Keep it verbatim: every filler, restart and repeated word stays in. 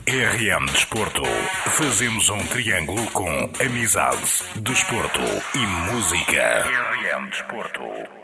R M Desporto. Fazemos um triângulo com amizade, desporto e música. R M Desporto.